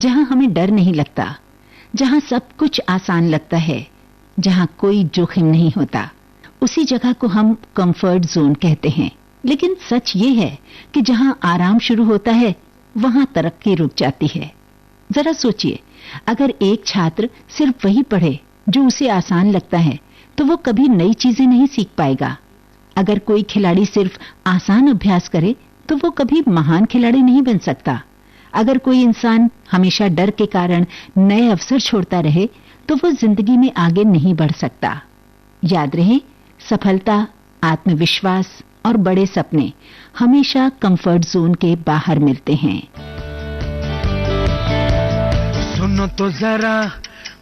जहां हमें डर नहीं लगता, जहां सब कुछ आसान लगता है, जहां कोई जोखिम नहीं होता, उसी जगह को हम कंफर्ट जोन कहते हैं। लेकिन सच ये है कि जहां आराम शुरू होता है, वहां तरक्की रुक जाती है। जरा सोचिए, अगर एक छात्र सिर्फ वही पढ़े जो उसे आसान लगता है, तो वो कभी नई चीजें नहीं सीख पाएगा। अगर कोई खिलाड़ी सिर्फ आसान अभ्यास करे, तो वो कभी महान खिलाड़ी नहीं बन सकता। अगर कोई इंसान हमेशा डर के कारण नए अवसर छोड़ता रहे, तो वो जिंदगी में आगे नहीं बढ़ सकता। याद रहे, सफलता, आत्मविश्वास और बड़े सपने हमेशा कंफर्ट जोन के बाहर मिलते हैं। सुनो तो जरा